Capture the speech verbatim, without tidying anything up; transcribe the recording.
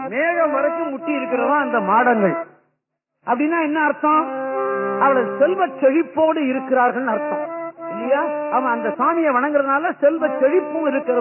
மேகம் வரைக்கும் முட்டி இருக்கிறதா அந்த மாடங்கள். அப்படின்னா என்ன அர்த்தம்? அவளை செல்வ செழிப்போடு இருக்கிறார்கள் அர்த்தம் இல்லையா? அவன் அந்த சாமியை வணங்குறதுனால செல்வ செழிப்பும் இருக்கிறது.